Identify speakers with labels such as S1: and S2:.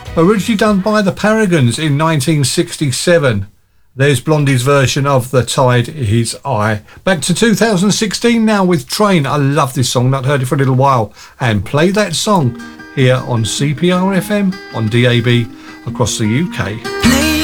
S1: Originally done by the Paragons in 1967. There's Blondie's version of The Tide Is I. Back to 2016 now with Train. I love this song, not heard it for a little while. And play that song here on CPR FM, on DAB, across the UK.